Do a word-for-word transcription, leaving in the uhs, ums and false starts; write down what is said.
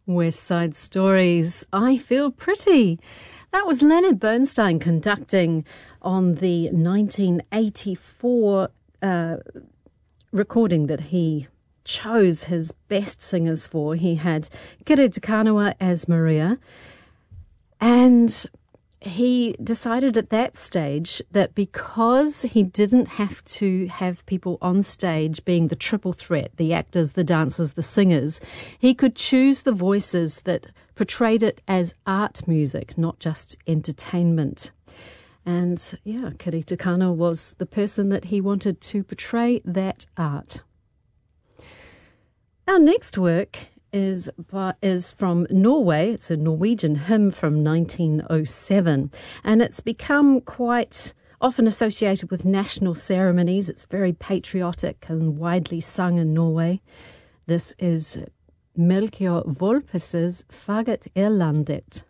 West Side Stories, I Feel Pretty. That was Leonard Bernstein conducting on the nineteen eighty-four uh, recording that he chose his best singers for. He had Kiri Te Kanawa as Maria, and he decided at that stage that because he didn't have to have people on stage being the triple threat, the actors, the dancers, the singers, he could choose the voices that portrayed it as art music, not just entertainment. And yeah, Kiri Te Kanawa was the person that he wanted to portray that art. Our next work is by, is from Norway. It's a Norwegian hymn from nineteen oh seven, and it's become quite often associated with national ceremonies. It's very patriotic and widely sung in Norway. This is Melchior Volpes's Faget er landet.